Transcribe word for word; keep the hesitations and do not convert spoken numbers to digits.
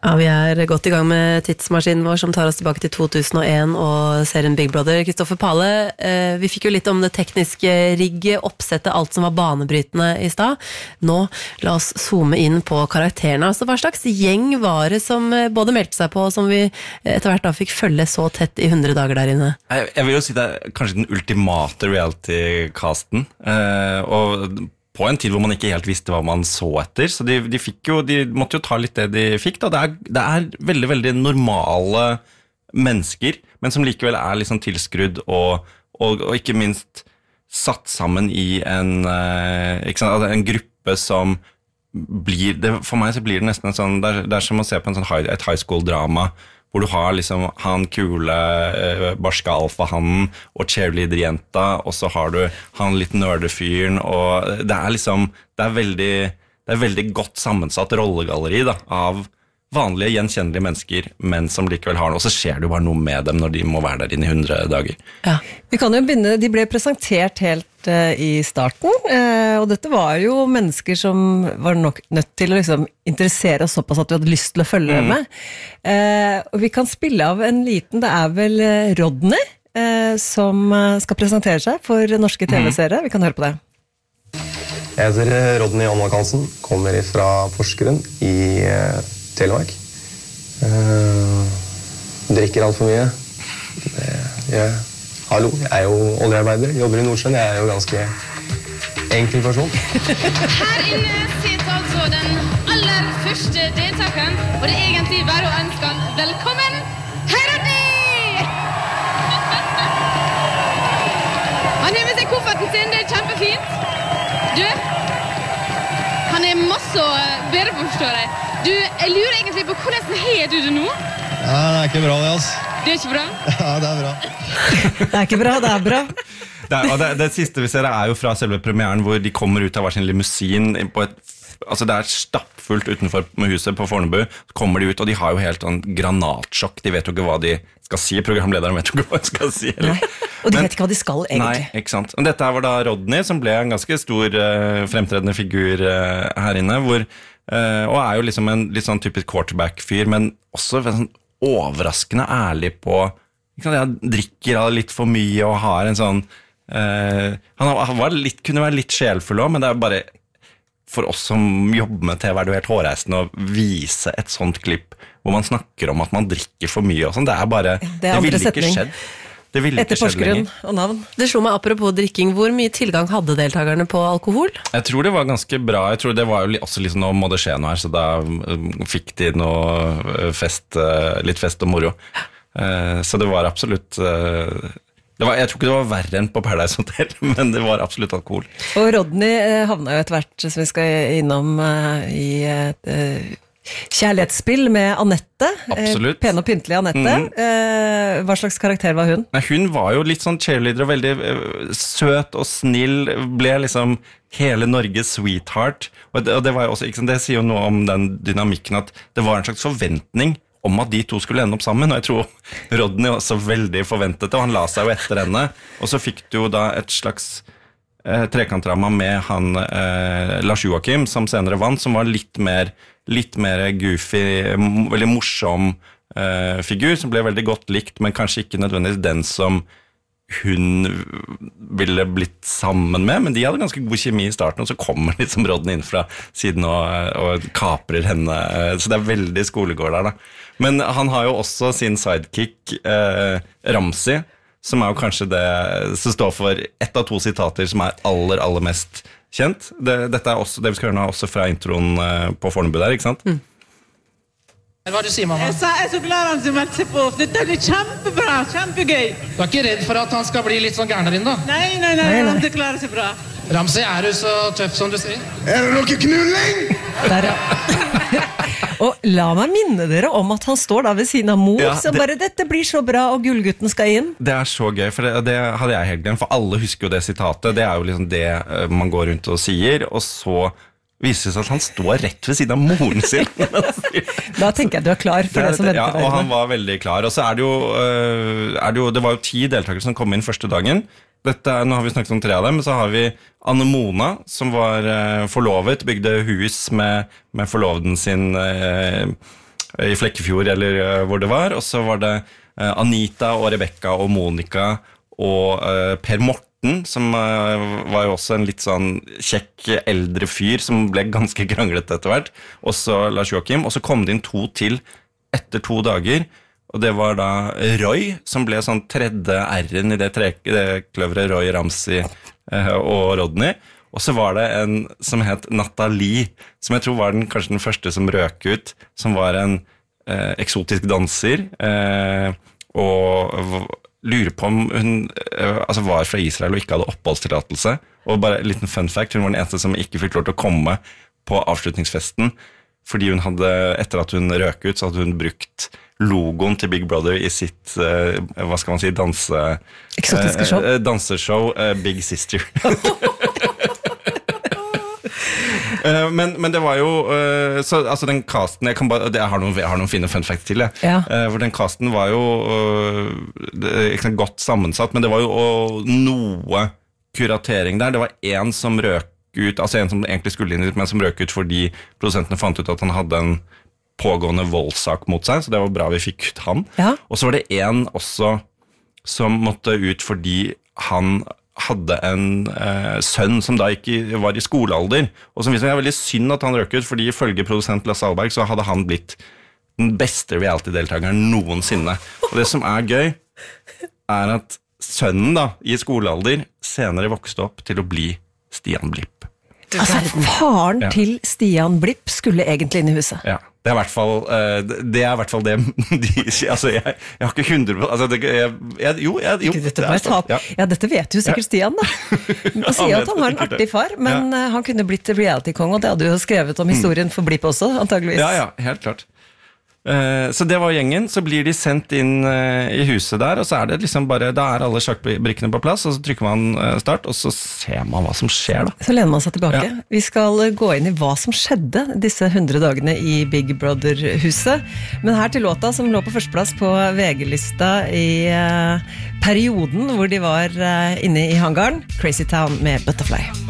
Ja, vi er godt i gang med tidsmaskinen vår som tar oss tilbake til to tusen og en og serien Big Brother. Kristoffer Pale, eh, vi fikk jo litt om det tekniske rigget, oppsettet, alt som var banebrytende i stad. Nå, la oss zoome inn på karakterene. Altså, hva slags gjeng var det som både meldte seg på, og som vi etter hvert da fikk følge så tett i hundre dager der inne? Jeg, jeg vil jo si det er kanskje den ultimate reality-casten, eh, og på en tid hvor man ikke helt visste hva man så etter, så de, de, fikk jo, de måtte jo ta litt det de fikk. Da. Det, er, det er veldig, veldig normale mennesker, men som likevel er liksom tilskrudd og, og, og ikke minst satt sammen i en, ikke sant, en gruppe som blir, det, for meg så blir det nesten en sånn, det er, det er som å se på en sånn high, et high school-drama, hvor du har liksom han kule, eh, barska alfahannen og cheerleader-jenta, og så har du han litt nerdefyren, og det er liksom, det er veldig, det er veldig godt sammensatt rollegalleri da, av vanlige, gjenkjennelige mennesker, men som likevel har noe, og så skjer det jo bare noe med dem når de må være der inne i hundre dager. Ja, vi kan jo begynne, de ble presentert helt uh, i starten, uh, og dette var jo mennesker som var nok nødt til å liksom interessere oss såpass at du hadde lyst til å følge dem med. Uh, og vi kan spille av en liten, det er vel uh, Rodney, uh, som uh, skal presentere seg for norske tv-seere. Vi kan høre på det. Jeg heter Rodney Anmark Hansen, kommer fra Porsgrunn i uh, Telemark. Uh, drikker alt for mye. Det, jeg, hallo, jeg er jo oljearbeider, jobber i Nordsjøen. Jeg er jo ganske enkel person. Her inne sitter altså den aller første deltakeren, og det er egentlig bare å ønske han velkommen, Hei Rodney! Han har med seg kofferten sin, det er kjempefint. Du, han er masse bedre på, forstår jeg. Du, jeg lurer egentlig på hvordan har du det nå? Ja, det er ikke bra det, altså. Det er ikke bra? Ja, det er bra. Det er ikke bra, det er bra. Det, er, det, det siste vi ser er jo fra selve premieren, hvor de kommer ut av hver sin limousin på et, altså det er stappfullt utenfor huset på Fornebu, så kommer de ut, og de har jo helt en granatsjokk, de vet jo ikke hva de skal si, programlederen vet jo ikke hva de skal si. Eller? Nei, og de Men, vet ikke hva de skal egentlig. Nei, ikke sant. Og dette var da Rodney, som ble en ganske stor uh, fremtredende figur uh, her inne, hvor Uh, og er jo liksom en litt sånn typisk quarterback-fyr, men også sånn overraskende ærlig på, ikke sant, jeg drikker litt for mye og har en sånn uh, han, han var litt, kunne være litt sjelfull også, men det er bare for oss som jobber med T V er det jo helt hårreisende å vise et sånt klipp hvor man snakker om at man drikker for mye og sånn, det er bare, ja, det, er det ville setning. ikke skjedd. Det ville Etter ikke skjedd Porsgrunn lenger. og navn. Det slo meg apropos drikking, hvor mye tilgang hadde deltakerne på alkohol? Jeg tror det var ganske bra, jeg tror det var jo også liksom, nå må det skje noe her, så da um, fikk de noe fest, uh, litt fest og moro. Uh, så det var absolutt, uh, det var, jeg tror ikke det var verre enn på Paradise Hotel, men det var absolutt alkohol. Og Rodney uh, havna jo etter hvert, som vi skal innom uh, i et uh, kjærlighetsspill med Annette. Absolutt. Eh, pen og pyntelig Annette. Mm. Eh, hva slags karakter var hun? Nei, hun var jo litt sånn cheerleader og veldig uh, søt og snill, ble liksom hele Norges sweetheart. Og det, og det var jo også, ikke sant, det sier jo noe om den dynamikken at det var en slags forventning om at de to skulle ende opp sammen, og jeg tror Rodney også veldig forventet det, og han la seg jo etter henne, og så fikk du jo da et slags eh, trekantdrama med han eh, Lars Joakim, som senere vant, som var litt mer litt mer goofy, veldig morsom uh, figur, som ble veldig godt likt, men kanskje ikke nødvendigvis den som hun ville blitt sammen med, men de hadde ganske god kjemi i starten, og så kommer liksom Rodney inn fra siden og, og kaprer henne, så det er veldig skolegård der da. Men han har jo også sin sidekick, uh, Ramsey, som er jo kanskje det som står for ett av to sitater som er aller, aller mest kjent. Det, dette er også, det vi skal høre nå er også fra introen uh, på Fornebu der, ikke sant? Mm. Hva du sier, mamma? Jeg, sa, jeg er så glad han som meldte seg på. Dette er kjempebra, kjempegøy. Du er ikke redd for at han skal bli litt sånn gærner inn da? Nei, nei, nei, nei, han klarer seg bra. Ramsey, er du så tøff som du sier? Er det noe knulling? Der, ja. Og la meg minne dere om at han står da ved siden av mor, ja, så det, bare dette blir så bra, og gullgutten skal inn. Det er så gøy, for det, det hadde jeg helt glemt, for alle husker jo det sitatet, det er jo liksom det uh, man går rundt og sier, og så viser det seg at han står rett ved siden av moren sin. Da tenker jeg du er klar for det, det som venter. Ja, og han var veldig klar, og så er det jo, uh, er det jo, det var jo ti deltakere som kom inn første dagen. Dette, nå har vi snakket om tre av dem, så har vi Anne Mona, som var uh, forlovet, bygde hus med, med forloveden sin uh, i Flekkefjord, eller uh, hvor det var. Og så var det uh, Anita og Rebecca og Monica og uh, Per Morten, som uh, var jo også en litt sånn kjekk eldre fyr, som ble ganske kranglet etter hvert. Og så Lars Joachim, og så kom det inn to til etter to dager, og det var da Roy, som ble sånn tredje R-en i det, tre, det kløveret Roy Ramsey eh, og Rodney. Og så var det en som het Nathalie, som jeg tror var den, kanskje den første som røk ut, som var en eh, eksotisk danser, eh, og lurer på om hun eh, altså var fra Israel og ikke hadde oppholdstillatelse. Og bare en liten fun fact, hun var den eneste som ikke fikk lov til å komme på avslutningsfesten, fordi hun hadde, etter at hun røk ut, så hadde hun brukt logoen til Big Brother i sitt, uh, hva skal man si, danse... Eksotiske show. Uh, danseshow, uh, Big Sister. uh, men, men det var jo, uh, så, altså den casten, jeg, kan bare, jeg, har noen, jeg har noen fine fun facts til, jeg. Ja. Uh, for den casten var jo uh, ikke sant, godt sammensatt, men det var jo uh, noe kuratering der. Det var en som røk ut, altså en som egentlig skulle inn, men som røk ut fordi produsentene fant ut at han hadde en pågående voldssak mot seg, så det var bra vi fikk ut han. Ja. Og så var det en også som måtte ut fordi han hadde en eh, sønn som da ikke var i skolealder, og som visste det er veldig synd at han røk ut, fordi ifølge produsent Lasse Alberg så hadde han blitt den beste reality-deltakeren noensinne. Og det som er gøy, er at sønnen da, i skolealder, senere vokste opp til å bli Stian Blipp. Altså, faren Ja. til Stian Blipp skulle egentlig inn i huset. Ja, det er i hvert fall uh, det er i hvert fall det de sier. Altså, jeg, jeg har ikke hundre altså, det, jeg, jeg, Jo, jeg, jo Dette, det må er jeg ta opp. sant, ja. dette vet jo sikkert Stian, da. Han sier at han har en artig far, men Ja. uh, han kunne blitt reality-kong, og det hadde jo skrevet om historien for Blipp også, antageligvis. Ja, ja, helt klart. Uh, så det var gjengen, så blir de sendt inn uh, i huset der, og så er det liksom bare, da er alle sjakkbrikkene på plass, og så trykker man uh, start, og så ser man hva som skjer da. Så lener man seg tilbake. Ja. Vi skal uh, gå inn i hva som skjedde disse hundre dagene i Big Brother-huset. Men her til låta som lå på førsteplass på V G-lista i uh, perioden hvor de var uh, inne i hangaren, Crazy Town med Butterfly.